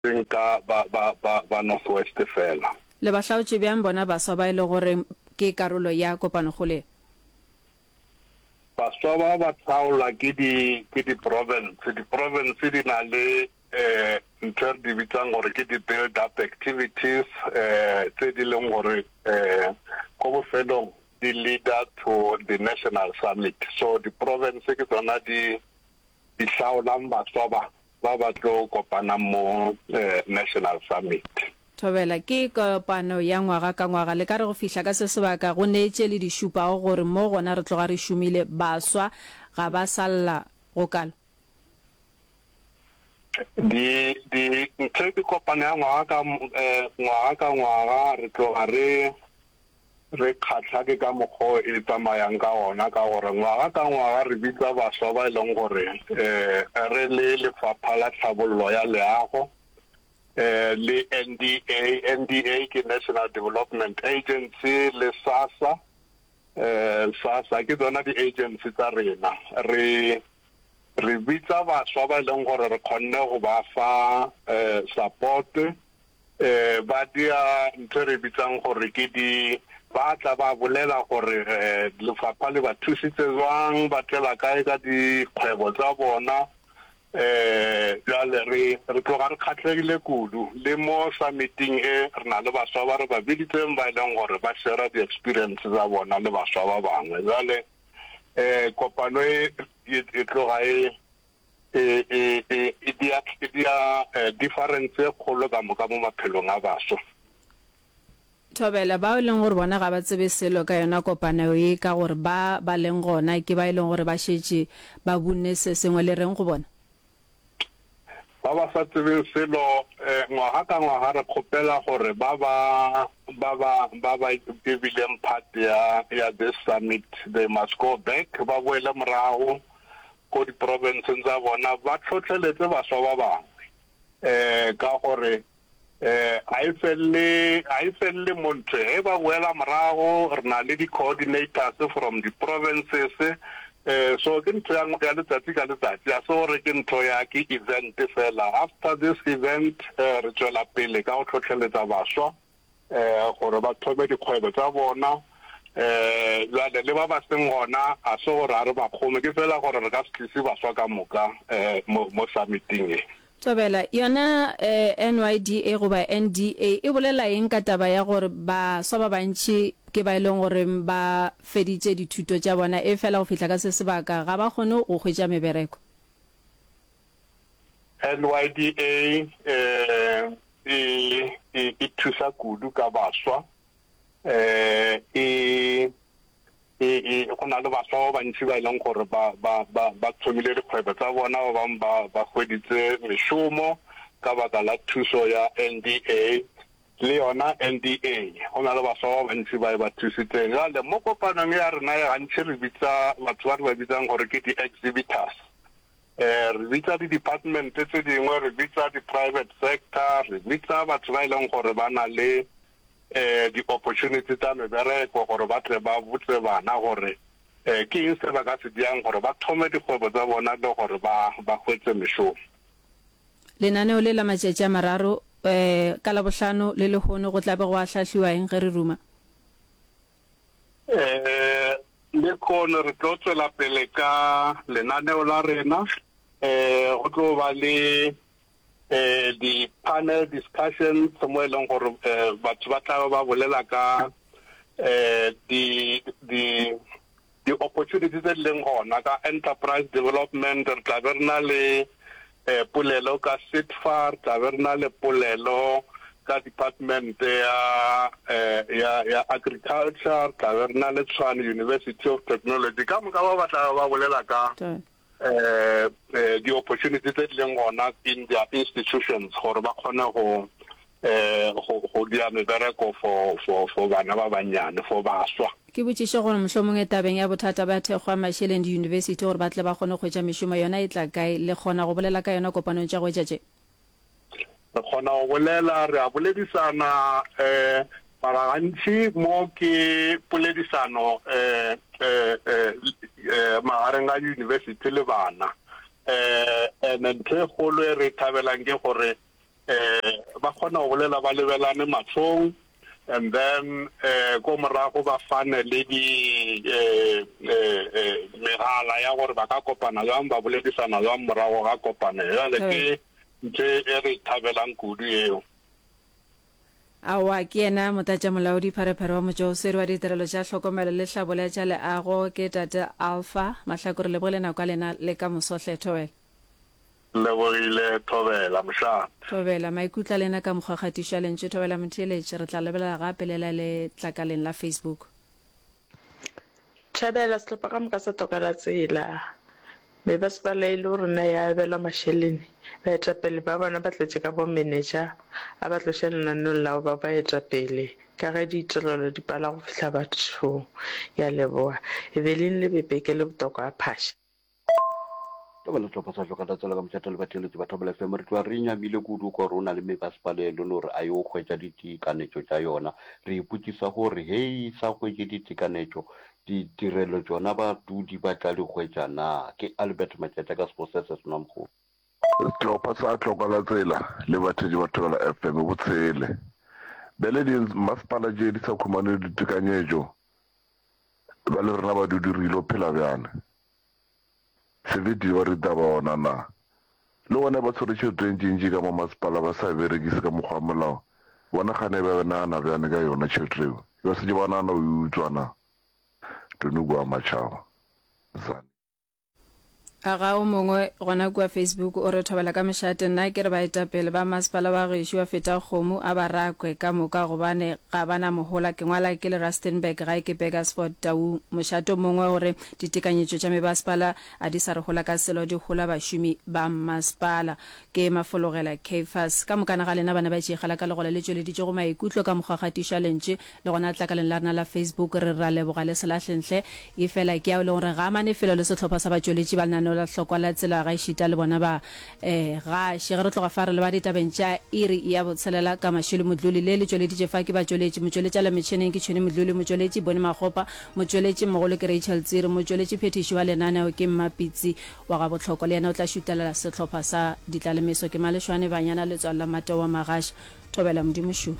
ka ba Northwest fela. Le bahlaotse bjang bona baswa ba ile gore ke karolo ya kopano go le baswa ba ba tsaola ke di province di na le ntse di bitsang gore ke di build up activities tse di leng gore go bofelong di leader to the national summit. So the province ke tsona di hlaolang baswa ba tlo kopana mo national summit. Thobela ke kopano ya ngwaga ka ngwaga le ka re go fihla ka se sebaka go neetse le dishupa gore mo gona re tloga re shumile baswa ga ba salla go kala di ntse di kopana ya ngwaga ka ngwaga re tloga re khatla ke ka mokgo e tsamayang ka ona ka gore ngwaga ka ngwaga re bitsa baswa ba ileng gore re le lefapha la tlhabollo ya leago le NDA ke National Development Agency le SASSA ke tsona di agency tsa rena re bitsa baswa ba ileng gore re kgonne go ba fa support ba dia ntse re bitsang gore ke di ba tla ba bolela gore lefapha le ba thusitse jwang ba tlela kae ka dikgwebo tsa bona jale re tloga re khatlegile kudu le mo submitting re na le baswa ba re ba biditseng ba ileng gore ba share di experience tsa bona le baswa ba bangwe jale kopano e tloga e dia difference kgolo ka mo maphelong a baswa. Thobela ba leng gore bona ga ba tsebe selo ka yona kopano e ka gore ba leng gona ke ba ileng gore ba shetse ba bunne se sengwe le reng go bona ba sa tsebe selo ngwaga ka ngwaga re kgopela gore ba bileng part ya this summit they must go back ba boele morago ko di provinces tsa bona ba tlhotlheletse baswa ba bangwe ka gore I felle monte e ba boela morago re na le di coordinators from the provinces so ke ntho ya letsatsi ka letsatsi a se gore ke ntho ya ke event fela after this event re tswela pele ka go tlhotlheletsa baswa gore ba thome dikgwebo tsa bona jale le ba ba seng gona a se gore a re ba kgome ke fela gore re ka se tlise baswa ka moka mo submitting e. Thobela yona NYDA goba NDA e bolela eng ka taba ya gore baswa ba bantši ke ba ileng gore ba feditse dithuto tša bona e fela go fihla ka se sebaka ga ba kgone go hwetša mebereko. NYDA e thusa kudu ka baswa go na le baswa ba bantši ba ileng gore ba thomile dikgwebo tsa bona ba bangwe ba hweditse mešomo ka baka la thuso ya NDA le yona NDA go na le baswa ba bantši ba ba thusitseng jale mo kopanong ya rena ya gantši re bitsa batho ba re ba bitsang gore ke di-exhibitors re bitsa di-department tse dingwe re bitsa di-private sector re bitsa batho ba ileng gore ba na le di-opportunity tsa mebereko gore ba tle ba botse bana gore ke eng se ba ka se diang gore ba thome dikgwebo tsa bona le gore ba hwetse mešomo. Lenaneo le la matšatši a mararo ka labohlano le lehono go tlabe go a hlahliwa eng ge re ruma le kgone re tlo tswela pele ka lenaneo la rena go tlo ba le the panel discussions mo eleng gore batho ba tla ba bolela ka the opportunities tse leng gona ka enterprise development re tla be re na le polelo ka SITFAR tla be re na le polelo ka department ya agriculture tla be re na le Tshwane University of Technology ka moka ba batla ba bolela ka the opportunities that leng gona in their institutions gore ba kgone go dia mebereko for bana ba banyane for baswa ke botšiše gore mohlomong e tabeng ya bothata ba thekgwa Masheleng University gore ba tle ba kgone go hwetša mešomo yona e tla kae le kgona go bolela ka yona kopanong tša go etšatše re kgona go bolela re a boledisana para gantši mo ke poledisano magareng a university le bana ntho e kgolo e re thabelang ke gore ba khona go bolela ba lebelane matlhong, and then go morago ba fane le di megala ya gore ba ka kopana jang ba boledisana jang morago ga kopane ya le ke ntle e re thabelang kudu eo. Awa ke ena motatša molaodi pharephare wa motšeoseri wa ditirelo tša tlhokomelo le tlhabolelo tša leago ke tate Alpha Mahlakore le bole nako lena le ka mosohle Thobela. Lebogile Thobela msha. Thobela maikutla lena ka mokgakgatišo a lentše Thobela Motheletše re tla lebelela gape lela le tlakaleng la Facebook. Thobela setlhopha ka moka sa tokela tsela mme ba se ba laile gore na ya abelwa mašheleng baetapele ba bona ba tletše ka bo manager a ba tloše lenaneong lao ba baetapele ka ge ditirelo di pala go fitlha bathong ya leboa e be leng le bebeke le botoko a phasha. Tobela tlhopha sa tlhoka tsela ka motšhatelo ba theletše ba Thobela FM re tloa re nyamile kudu ko rona le mebasepale le gore a yo hwetša ditekanetšo tša yona re ipotsisa gore hei sa hwetše ditekanetšo ditirelo tšona badudi ba tla di hwetša na ke Albert Matšata ka Sports Senamgo. Setlhopha sa tlhoka tsela le batheletši ba Thobela FM botshele bele di masepala tše di sa khumane ditekanyetšo ba le rena badudi re ilo phela bjana sebedi ba re taba ona na le bona ba tshwaretse tšentšintši ka mo masepala ba sa berekise ka mokgwa molao bona gane ba nana bjane ka yona tšhelete ba se ba nana o utswana tone bua matšhaba sane Aga o mongwe gona kwa Facebook o re Thobela ka mešate nna ke re baetapele ba masepala ba gešo wa feta kgomo a ba rakwe ka moka gobane ga bana mohola ke ngwala ke le Rustenburg ga ke Begersford Tau mošato mongwe gore ditekanyetšo tša mebasepala a di sa re gola ka selo di gola bašomi ba masepala ke mafologela Cafas ka mokana ga lena bana ba tšegala ka legole le tšweleditše go maikutlo ka mokgwakgatišo lentše le gona tlakaleng la rena la Facebook re ra leboga le selahlentle e fela ke ya le gore ga mane felo le setlhopha sa batšweletši ba lenaneo la hlokwa la tsela ga išita le bona ba ga šege re tloga fare le ba ditabeng tša iri ya botshelela ka mašilo modluli le le tšweleditše fa ke batšweletši motšweletši a le metšhineng ke tšhone modluli motšweletši bone magopa motšweletši mogolo ke Rachel Tsiri motšweletši phetišo wa lenaneo ke Mmapitsi wa ga botlhoko le yena o tla šutelela setlhopha sa ditlalemeso ke Malešwane Banyana le tswalela Mateo wa Magaša Thobela Modimošo.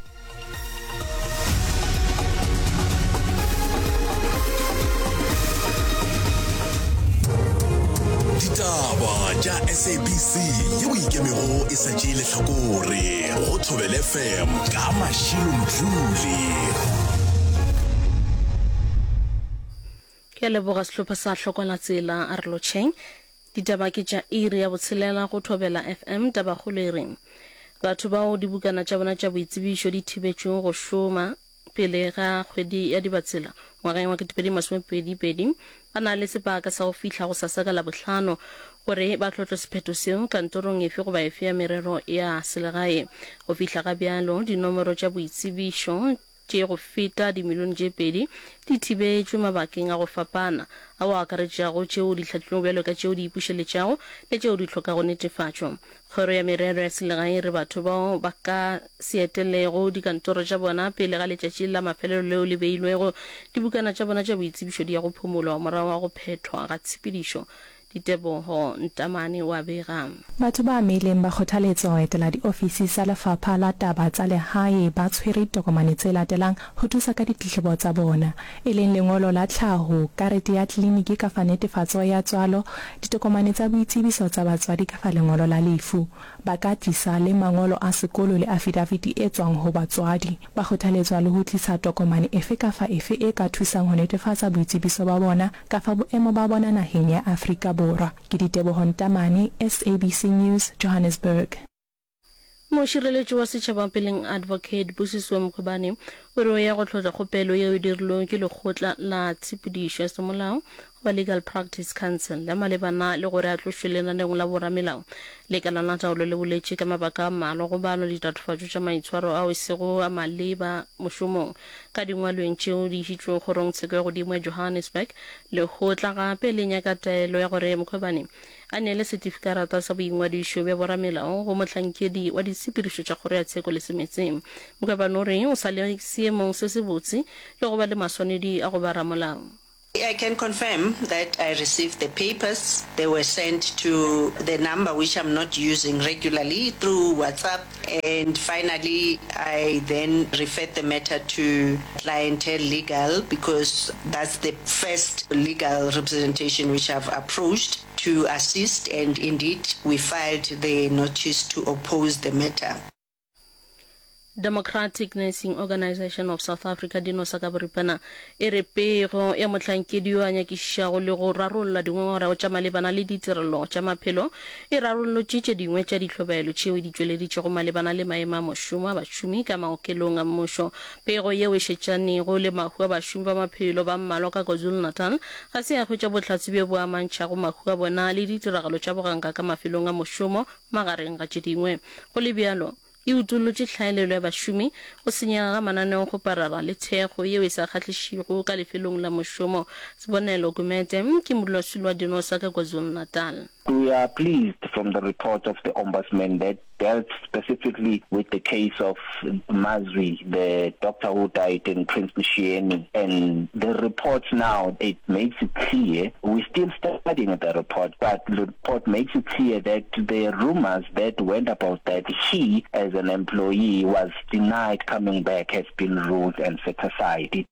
Ditaba tša SABC yeo ikemego e sa tšeile hlakore go Thobela FM ka mašilo modluli. Ke leboga setlhopha sa tlhokola tsela a re lotšheng ditaba ke tša iri ya botshelela go Thobela FM taba kgolo e reng batho bao dibukana tša bona tša boitsebišo di thibetšwego go šoma pele ga kgwedi ya dibatsela ngwageng wa 2022 ba na le sebaka sa go fihla go sasa ka Labohlano gore ba tlotlo sephetho seo kantorong efe goba efe ya merero ya selegae go fihla ga bjalo dinomoro tša boitsebišo tše go feta dimilione tše 2 di thibetšwe mabakeng a go fapana a o akaretšago tšeo di hlatlilego bjalo ka tšeo di ipušeletšago le tšeo di hloka go netefatšwa kgoro ya merero ya selegae re batho bao ba ka seetelego dikantoro tša bona pele ga letšatši la mafelelo leo le beilwego dibukana tša bona tša boitsebišo di ya go phumolwa morago wa go phethwa ga tshepedišo Ditebogo Ntamane wa bega batho ba ameileng ba kgothaletswa ho etela diofisi tsa lefapha la taba tsa lehae ba tshwere tokomane tse latelang ho thusa ka ditletlebo tsa bona e leng lengolo la tlhaho karete ya kliniki ka fa netefatso ya tswalo ditokomane tsa boitsebiso tsa batswadi ka fa lengolo la lefu ba ka tlisa le mangolo a sekolo le affidavit e tswang ho batswadi ba kgothaletswa le ho tlisa tokomane efe ka fa efe e ka thusang ho netefatsa boitsebiso ba bona ka fa boemo ba bona naheng ya Afrika ke Ditebogo Ntamane SABC News Johannesburg. Mošireletši wa setšhaba peleng advocate Busisiwe Mkhwebane o re o ya go tlhotla kgopelo yeo e dirilweng ke lekgotla la tshepedišo ya semolao ba Legal Practice Council la malebana le gore a tlošwe lenaneng la boramelao lekala la taolo le boletše ka mabaka a mmalwa go balwa ditatofatšo tša maitshwaro ao e sego a maleba mošomong ka dingwalweng tšeo di išitšwe kgorong tsheko ya godimo ya Johannesburg lekgotla gape le nyaka taelo ya gore Mkhwebane a neele setifikarata sa boingwadišo bja boramelao go mohlankedi wa ditshepedišo tša kgoro ya tsheko le semetseng Mkhwebane o re o sa le seemong se se botse le go ba le maswanedi a go ba ramolao I can confirm that I received the papers. They were sent to the number which I'm not using regularly through WhatsApp. And finally, I then referred the matter to Clientele Legal because that's the first legal representation which I've approached to assist. And indeed, we filed the notice to oppose the matter. Democratic Nursing Organization of South Africa dinosa ka boripana e re pego ya motlhankedi wa nyakišago le go rarolla dingongorego tša malebana le ditirelo tša maphelo e rarollotše tše dingwe tša ditlhobaelo tšeo di tšweleditšego malebana le maemo a mošomo a bašomi ka maokelong a mmušo. Pego yeo e šetšanego le mahu a bašomi ba maphelo ba mmalwa ka KwaZulu-Natal ga se ya hwetša bohlatse bjo bo amantšhago mahu a bona le ditiragalo tša boganka ka mafelong a mošomo magareng ga tše dingwe. Go le bjalo e utolotše tlhaelelo ya bašomi go senyega ga mananeo go parara le thekgo yeo e sa kgatlhišigo ka lefelong la mošomo. Sebonelo Gumete ke modulasetulo wa dinosa ka KwaZulu-Natal. We are pleased from the report of the Ombudsman that dealt specifically with the case of Mazwi, the doctor who died in Prince Mshieni. And the report now, it makes it clear, we're still studying the report, but the report makes it clear that the rumors that went about that he, as an employee, was denied coming back has been ruled and set aside.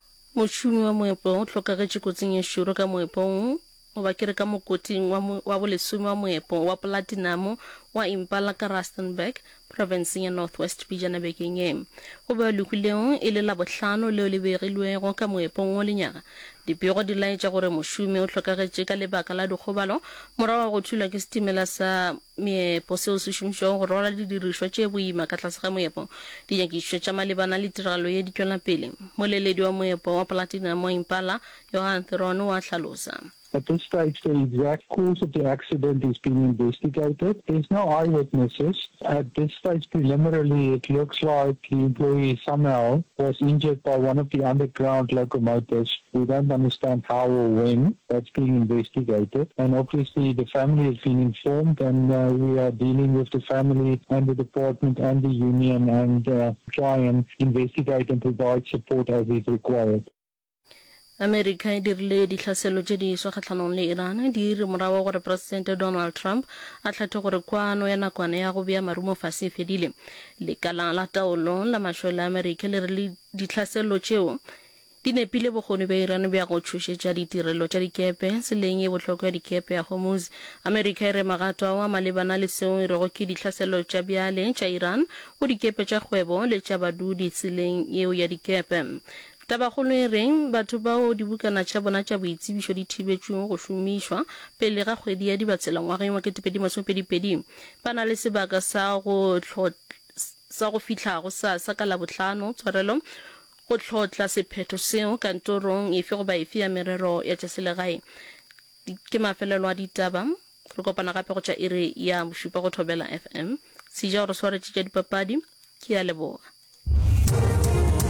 Mošomi wa moepo o tlhokagetše kotsing e šoro ka moepong o ba kere ka mokoting wa bolesome wa moepo wa platinum wa Impala ka Rustenburg province ya Northwest Pijana bekeng e go ba lekileng e le la bohlano leo le begilwego ka moepong o lenyaga. Dipego di laetša gore mošomi o tlhokagetše ka lebaka la dikgobalo morago go thulwa ke setimela sa meepo seo se šomišwago go rwala didirišwa tše boima ka tlase ga moepo. Dinyakišo tša malebana le tiragalo ye di tšwela pele. Moleledi wa moepo wa platinum wa Impala Johan Theron wa hlalosa. At this stage, the exact cause of the accident is being investigated. There's no eyewitnesses. At this stage, preliminarily, it looks like the employee somehow was injured by one of the underground locomotives. We don't understand how or when. That's being investigated. And obviously, the family has been informed, and we are dealing with the family and the department and the union and try and investigate and provide support as is required. America e dirile ditlhaselo tše di swa kgatlhanong le Iran di re morago gore President Donald Trump a tlhathe gore kwano ya nakwana ya go bea marumo fase e fedile. Lekala la taolo la mašole a America le re ditlhaselo tšeo di nepile bokgoni ba Iran bja go tšhošetša ditirelo tša dikepe seleng e bohlokwa ya dikepe ya Hormuz. America e re magato a malebana le seo e rego ke ditlhaselo tša bjale tša Iran go dikepe tša kgwebo le tša badudi seleng yeo ya dikepe. Tabagolo e reng batho bao dibukana tša bona tša boitsebišo di thibetšweng go šomišwa pele ga kgwedi ya dibatselangwageng wa 2022 ba na le sebaka sa go fitlhago sa ka labohlano tshwarelo go tlhotla sephetho seo kantorong efe goba efe ya merero ya tša selegae. Ke mafelelo a ditaba re kopana gape go tša iri ya bošupa go Thobela FM. Sija gore swaretše tša dipapadi ke ya leboga.